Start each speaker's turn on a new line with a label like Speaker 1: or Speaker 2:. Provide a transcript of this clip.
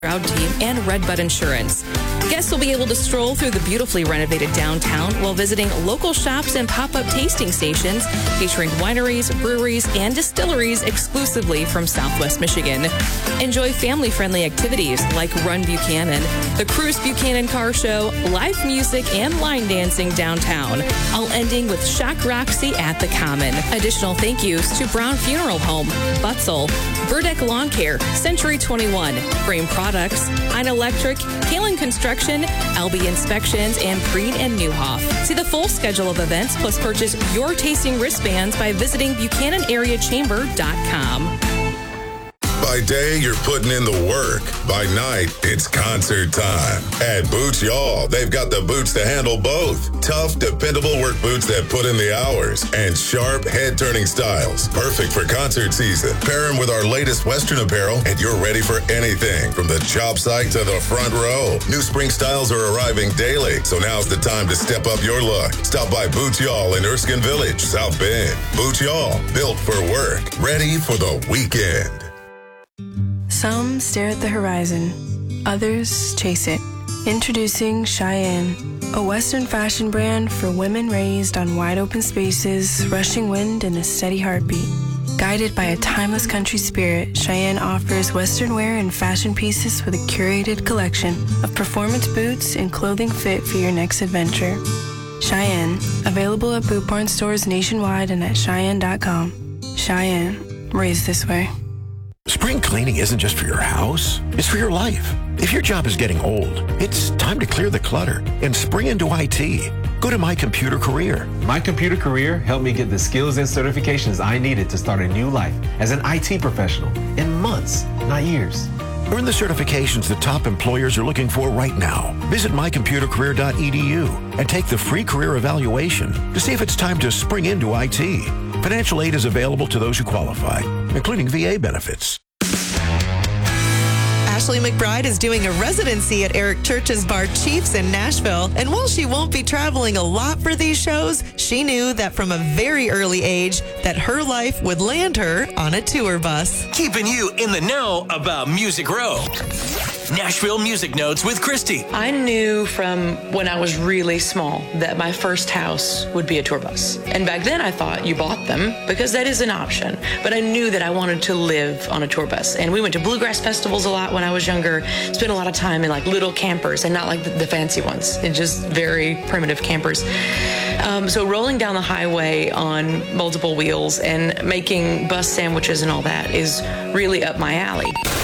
Speaker 1: Stroud team and Redbud Insurance. Guests will be able to stroll through the beautifully renovated downtown while visiting local shops and pop-up tasting stations featuring wineries, breweries, and distilleries exclusively from Southwest Michigan. Enjoy family-friendly activities like Run Buchanan, the Cruise Buchanan Car Show, live music, and line dancing downtown, all ending with Shock Roxy at the Common. Additional thank yous to Brown Funeral Home, Butzel, Burdeck Lawn Care, Century 21, Frame Products, Hein Electric, Kalen Construction, LB Inspections, and Preen and Newhoff. See the full schedule of events plus purchase your tasting wristbands by visiting BuchananAreaChamber.com.
Speaker 2: By day, you're putting in the work. By night, it's concert time. At Boots Y'all, they've got the boots to handle both. Tough, dependable work boots that put in the hours. And sharp, head-turning styles. Perfect for concert season. Pair them with our latest Western apparel, and you're ready for anything. From the job site to the front row. New spring styles are arriving daily, so now's the time to step up your look. Stop by Boots Y'all in Erskine Village, South Bend. Boots Y'all, built for work. Ready for the weekend.
Speaker 3: Some stare at the horizon, others chase it. Introducing Cheyenne, a Western fashion brand for women raised on wide open spaces, rushing wind, and a steady heartbeat. Guided by a timeless country spirit, Cheyenne offers Western wear and fashion pieces with a curated collection of performance boots and clothing fit for your next adventure. Cheyenne, available at Boot Barn stores nationwide and at Cheyenne.com. Cheyenne, raised this way.
Speaker 4: Spring cleaning isn't just for your house, it's for your life. If your job is getting old, it's time to clear the clutter and spring into IT. Go to My Computer Career.
Speaker 5: My Computer Career helped me get the skills and certifications I needed to start a new life as an IT professional in months, not years.
Speaker 4: Earn the certifications the top employers are looking for right now. Visit mycomputercareer.edu and take the free career evaluation to see if it's time to spring into IT. Financial aid is available to those who qualify, including VA benefits.
Speaker 6: Ashley McBride is doing a residency at Eric Church's Bar Chiefs in Nashville. And while she won't be traveling a lot for these shows, she knew that from a very early age that her life would land her on a tour bus.
Speaker 7: Keeping you in the know about Music Row. Nashville Music Notes with Christy.
Speaker 8: I knew from when I was really small that my first house would be a tour bus. And back then I thought you bought them because that is an option. But I knew that I wanted to live on a tour bus. And we went to bluegrass festivals a lot when I was younger. Spent a lot of time in like little campers and not like the fancy ones. And just very primitive campers. So rolling down the highway on multiple wheels and making bus sandwiches and all that is really up my alley.